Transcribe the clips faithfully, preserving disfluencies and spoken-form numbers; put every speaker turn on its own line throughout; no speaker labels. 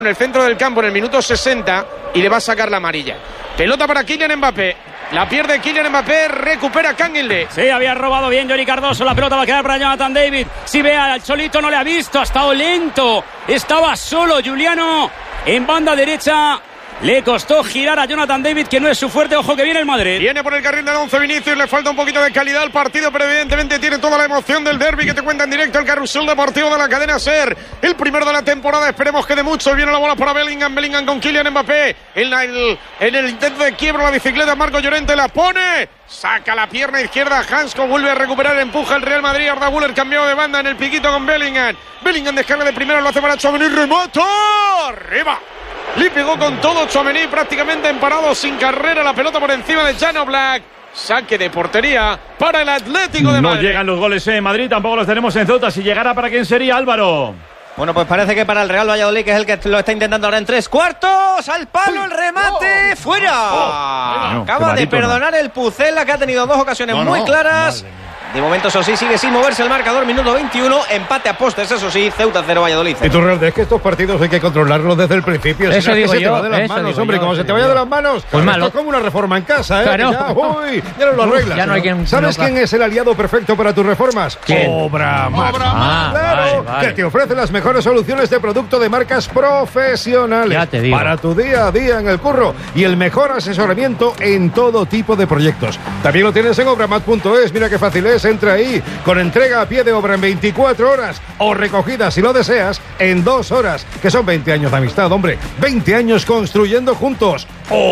en el centro del campo en el minuto sesenta y le va a sacar la amarilla. Pelota para Kylian Mbappé. La pierde Kylian Mbappé, recupera Canguilde.
Sí, había robado bien Johnny Cardoso. La pelota va a quedar para Jonathan David. Si ve al Cholito, no le ha visto, ha estado lento. Estaba solo Juliano en banda derecha. Le costó girar a Jonathan David, que no es su fuerte. Ojo que viene el Madrid.
Viene por el carril del once Vinicius. Le falta un poquito de calidad al partido, pero evidentemente tiene toda la emoción del derbi que te cuenta en directo el Carrusel Deportivo de la cadena SER. El primero de la temporada. Esperemos que de mucho. Viene la bola para Bellingham. Bellingham con Kylian Mbappé. En, el, en el intento de quiebra la bicicleta, Marco Llorente la pone. Saca la pierna izquierda. Hansko vuelve a recuperar. Empuja el Real Madrid. Arda Güler cambiado de banda en el piquito con Bellingham. Bellingham descarga de primera. Lo hace para Tchouaméni. Remata. Arriba. Le pegó con todo Tchouaméni, prácticamente en parado, sin carrera, la pelota por encima de Jan Oblak. Saque de portería para el Atlético de Madrid.
No llegan los goles en Madrid, tampoco los tenemos en Ceuta. Si llegara, ¿para quién sería, Álvaro?
Bueno, pues parece que para el Real Valladolid, que es el que lo está intentando ahora en tres cuartos. Al palo, el remate,
oh,
fuera.
Oh, no,
Acaba de perdonar, ¿no?, el Pucela, que ha tenido dos ocasiones no, muy no, claras. De momento, eso sí, sigue sin moverse el marcador. Minuto veintiuno, empate a postes, eso sí. Ceuta cero, Valladolid cero.
Y tú, Real, es que estos partidos hay que controlarlos desde el principio.
Eso
si
digo
que se
yo,
te va de las
eso
manos,
digo
hombre.
yo,
Como se te vaya de las manos,
pues malo.
Esto es como una reforma en casa, ¿eh?
Claro.
Ya, uy, ya no lo arreglas.
Ya no hay quien,
¿Sabes
no,
quién es el aliado perfecto para tus reformas?
¿Quién?
Obramar.
Ah,
claro,
vale, vale.
que te ofrece las mejores soluciones de producto de marcas profesionales.
Ya te digo.
Para tu día a día en el curro y el mejor asesoramiento en todo tipo de proyectos. También lo tienes en obramat punto es. Mira qué fácil es. Entra ahí con entrega a pie de obra en veinticuatro horas o recogida, si lo deseas, en dos horas, que son veinte años de amistad, hombre. veinte años construyendo juntos.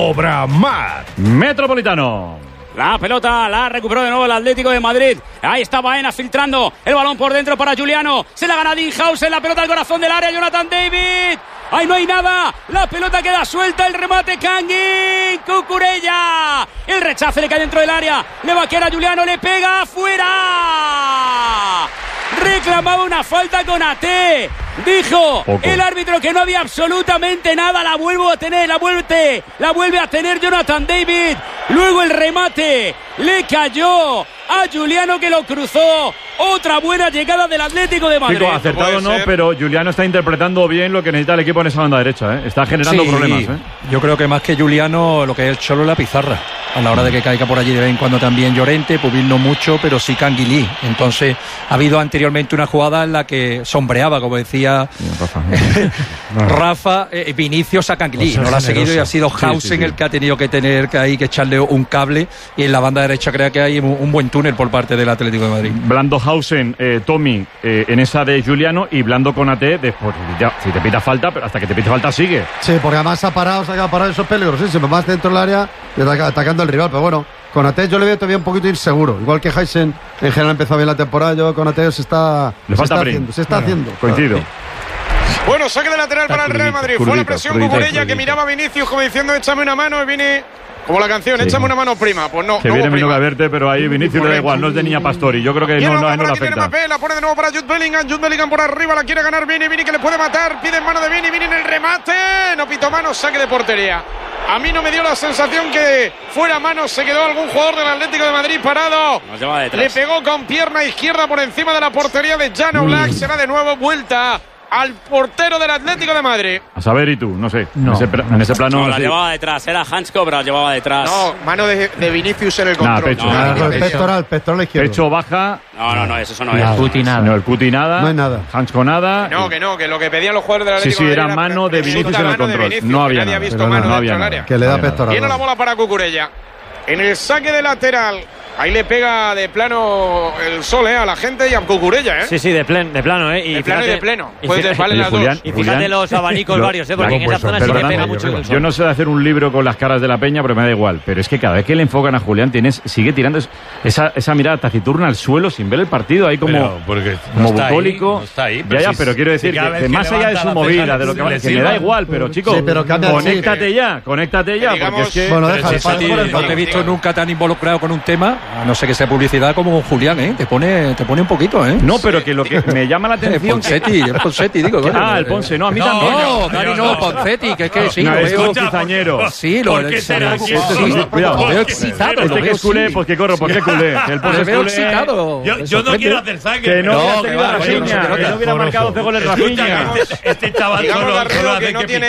Obramar.
Metropolitano.
La pelota la recuperó de nuevo el Atlético de Madrid. Ahí está Baena filtrando el balón por dentro para Juliano. Se la gana Dinhausen, la pelota al corazón del área. Jonathan David. Ahí no hay nada. La pelota queda suelta. El remate Kangin. Cucurella. El rechace le cae dentro del área. Le va a quedar a Juliano. Le pega afuera. Reclamaba una falta con A T. Dijo Poco. el árbitro que no había absolutamente nada. La vuelvo a tener, la vuelve, la vuelve a tener Jonathan David. Luego el remate le cayó a Juliano, que lo cruzó. Otra buena llegada del Atlético de Madrid.
Chico, acertado no, pero Juliano está interpretando bien lo que necesita el equipo en esa banda derecha, ¿eh? Está generando sí, problemas, ¿eh?
Yo creo que más que Juliano, lo que es el Cholo, la pizarra. A la hora de que caiga por allí de vez en cuando también Llorente, Pubil no mucho, pero sí Canguilí. Entonces, ha habido anteriormente una jugada en la que sombreaba, como decía Rafa, Rafa eh, Vinicius a Canguilí. No la ha seguido y ha sido Hausen sí, sí, sí. el que ha tenido que tener que, ahí, que echarle un cable. Y en la banda derecha creo que hay un, un buen túnel por parte del Atlético de Madrid.
Blando Hausen, eh, Tommy, eh, en esa de Juliano, y Blando con A T, después, ya, si te pita falta, pero hasta que te pite falta sigue.
Sí, porque además se ha parado, se ha quedado parado, eso es peligrosísimo. Más dentro del área, atacando al rival, pero bueno, con A T yo le veo todavía un poquito inseguro. Igual que Hausen en general empezó bien la temporada, yo con A T se está,
le
se
falta
está haciendo, se está bueno, haciendo.
Coincido.
Claro.
Bueno, saque de lateral para el Real Madrid. Fue la presión Cucurella, que miraba a Vinicius como diciendo échame una mano, y viene como la canción, sí. échame una mano, prima. Pues no,
que
no
viene Mino a verte, pero ahí Vinicius le da igual, no es de Niña Pastori. Yo creo que no, no, no le afecta.
Mbappé, la pone de nuevo para Jude Bellingham. Jude Bellingham por arriba, la quiere ganar Vini. Vini que le puede matar, pide en mano de Vini. Vini en el remate, no pitó mano, saque de portería. A mí no me dio la sensación que fuera mano, se quedó algún jugador del Atlético de Madrid parado. Le pegó con pierna izquierda por encima de la portería de Jan Oblak. Será de nuevo vuelta al portero del Atlético de Madrid.
A saber, y tú, no sé. No. En, ese, en ese plano.
No, la
sí.
llevaba detrás, era Hansko, pero la llevaba detrás.
No, mano de, de Vinicius en el control.
Nah, pecho.
No, no, no, el pectoral, pectoral izquierdo.
Pecho baja.
No, no, no, eso, eso no
es.
es.
El cuti nada.
No, el cuti nada.
No hay nada.
Hansko nada.
No, que no, que lo que pedían los jugadores del Atlético
sí, sí,
de
era
Madrid
mano de Vinicius en el control.
Vinicius,
no había
nadie
nada.
ha visto
Pero
mano
no, no
dentro del
había
área.
Que le da pectoral.
Viene la bola para Cucurella. En el saque de lateral. Ahí le pega de plano el sol, ¿eh? A la gente y a Cucurella, ¿eh?
Sí, sí, de, plen, de plano, ¿eh?
Y de plano fíjate, y de pleno.
Y
Puedes vale las
Julián,
dos.
Y fíjate Julián, los abanicos lo, varios, ¿eh? Porque en esa
pues,
zona sí le pega mucho el sol.
Yo no sé de hacer un libro con las caras de la peña, pero me da igual. Pero es que cada vez que le enfocan a Julián, tienes, sigue tirando esa, esa mirada taciturna al suelo sin ver el partido. Ahí como, como
no
bucólico.
Ahí, no está ahí,
ya, ya,
si,
pero quiero decir
si
que, que, que más allá de su movida, de lo que, que me da igual, pero chicos,
sí, pero
conéctate ya, conéctate ya. Porque es que.
Bueno, deja, no te he visto nunca tan involucrado con un tema A no sé que sea publicidad como con Julián, ¿eh? Te pone, te pone un poquito, ¿eh?
No, pero que lo que me llama la atención...
Poncetti, es Poncetti, digo.
Coño, ah, el Ponce, no, a mí
no,
también.
No, Dani, no, Poncetti, que es que sí,
no,
lo
es
veo...
cizañero.
Sí, lo veo
Cuidado.
Lo veo excitado.
Este que es culé, pues que corro, pues que culé. El Ponce
lo veo
es culé.
excitado.
Yo, yo no quiero hacer sangre.
Que no,
No,
hubiera
que va,
tenido a
coño, no se
Rafinha,
te
que
nota.
no hubiera marcado dos goles Rafinha.
Este chaval
Digamos,
solo,
Garrido,
solo
que
hace
no
que
tiene